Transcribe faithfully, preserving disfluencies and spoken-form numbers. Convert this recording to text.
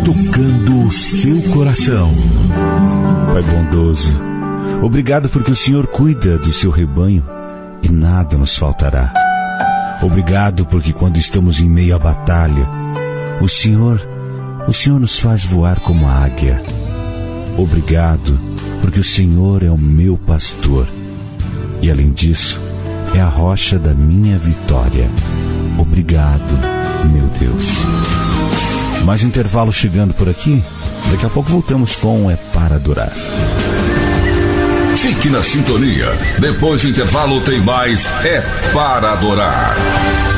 tocando o seu coração. Pai bondoso, obrigado porque o Senhor cuida do seu rebanho e nada nos faltará. Obrigado porque quando estamos em meio à batalha, o Senhor, o Senhor nos faz voar como a águia. Obrigado porque o Senhor é o meu pastor e, além disso, é a rocha da minha vitória. Obrigado, meu Deus. Mais um intervalo chegando por aqui. Daqui a pouco voltamos com É Para Adorar. Fique na sintonia. Depois do intervalo tem mais É Para Adorar.